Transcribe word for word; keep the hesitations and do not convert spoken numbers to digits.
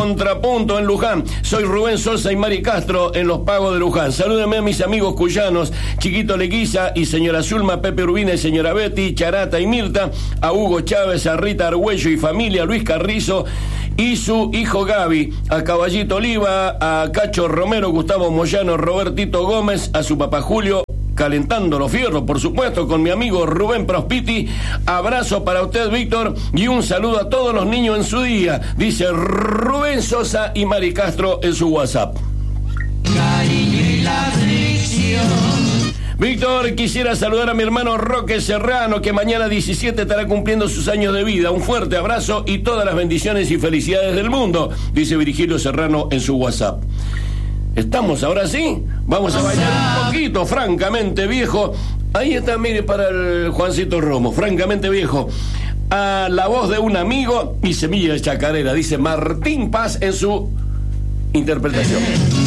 Contrapunto en Luján. Soy Rubén Sosa y Mari Castro en Los Pagos de Luján. Salúdenme a mis amigos cuyanos, Chiquito Leguiza y señora Zulma, Pepe Urbina y señora Betty, Charata y Mirta, a Hugo Chávez, a Rita Argüello y familia, Luis Carrizo y su hijo Gaby, a Caballito Oliva, a Cacho Romero, Gustavo Moyano, Robertito Gómez, a su papá Julio, calentando los fierros, por supuesto, con mi amigo Rubén Prospiti. Abrazo para usted, Víctor, y un saludo a todos los niños en su día, dice Rubén Sosa y Mari Castro en su WhatsApp. Cariño y la fricción. Víctor, quisiera saludar a mi hermano Roque Serrano, que mañana diecisiete estará cumpliendo sus años de vida. Un fuerte abrazo y todas las bendiciones y felicidades del mundo, dice Virgilio Serrano en su WhatsApp. Estamos, ahora sí, vamos a bailar un poquito, Francamente Viejo. Ahí está, mire, para el Juancito Romo, Francamente Viejo. A la voz de un amigo y Semilla de Chacarera, dice Martín Paz en su interpretación.